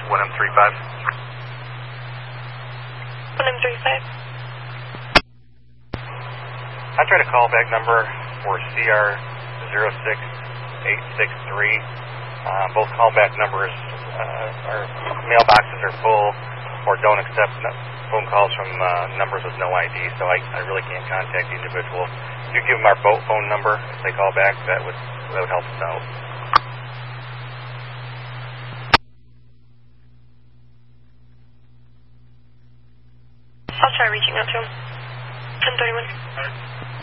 1M35. 1M35. I tried a callback number for CR06863. Both callback numbers, our mailboxes are full or don't accept phone calls from numbers with no ID, so I really can't contact the individual. If you give them our boat phone number, if they call back, that would help us out. I'll try reaching out to him. 1031.